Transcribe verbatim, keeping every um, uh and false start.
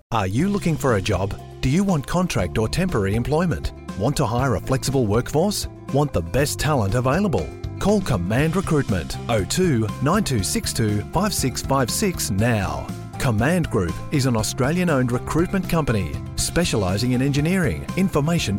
Are you looking for a job? Do you want contract or temporary employment? Want to hire a flexible workforce? Want the best talent available? Call Command Recruitment oh two nine two six two five six five six now. Command Group is an Australian-owned recruitment company specialising in engineering, information